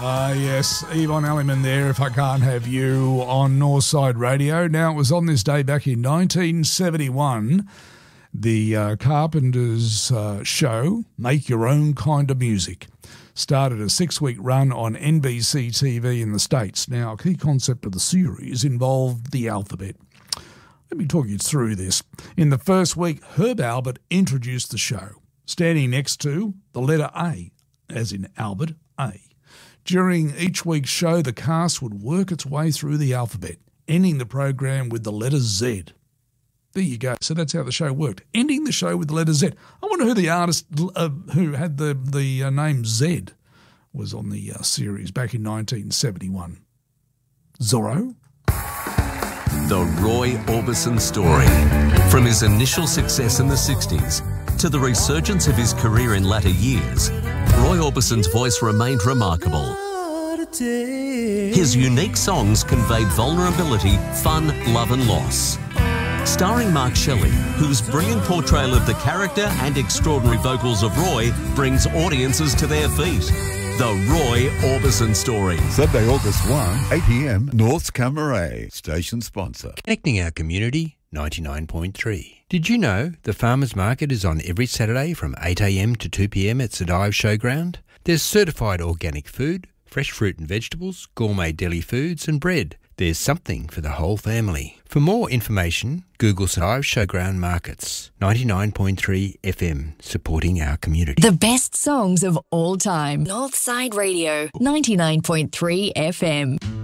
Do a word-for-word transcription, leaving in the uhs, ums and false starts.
Ah, uh, yes, Yvonne Elliman there, If I Can't Have You, on Northside Radio. Now, it was on this day back in nineteen seventy-one, the uh, Carpenters uh, show, Make Your Own Kind of Music, started a six-week run on N B C T V in the States. Now, a key concept of the series involved the alphabet. Let me talk you through this. In the first week, Herb Albert introduced the show, standing next to the letter A, as in Albert A. During each week's show, the cast would work its way through the alphabet, ending the program with the letter Z. There you go. So that's how the show worked, ending the show with the letter Z. I wonder who the artist uh, who had the, the uh, name Z was on the uh, series back in nineteen seventy-one. Zorro? The Roy Orbison story. From his initial success in the sixties to the resurgence of his career in latter years, Roy Orbison's voice remained remarkable. His unique songs conveyed vulnerability, fun, love and loss. Starring Mark Shelley, whose brilliant portrayal of the character and extraordinary vocals of Roy brings audiences to their feet. The Roy Orbison Story. Sunday, August first, eight p m, North's Camaray. Station sponsor. Connecting our community, ninety-nine point three. Did you know the Farmers Market is on every Saturday from eight a m to two p m at Sedive Showground? There's certified organic food, fresh fruit and vegetables, gourmet deli foods and bread. There's something for the whole family. For more information, Google Sedive Showground Markets. ninety-nine point three F M, supporting our community. The best songs of all time. Northside Radio, ninety-nine point three F M.